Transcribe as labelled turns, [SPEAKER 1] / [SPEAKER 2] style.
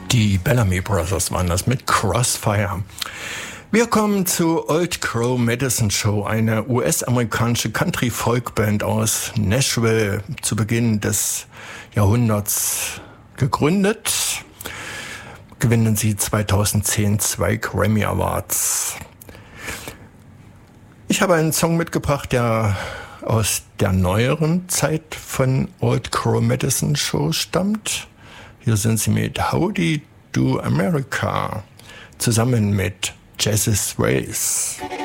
[SPEAKER 1] Die Bellamy Brothers waren das mit Crossfire. Wir kommen zu Old Crow Medicine Show, eine US-amerikanische Country-Folk-Band aus Nashville, zu Beginn des Jahrhunderts gegründet. Gewinnen sie 2010 2 Grammy Awards. Ich habe einen Song mitgebracht, der aus der neueren Zeit von Old Crow Medicine Show stammt. Hier sind sie mit Howdy Do America zusammen mit Jazz Race.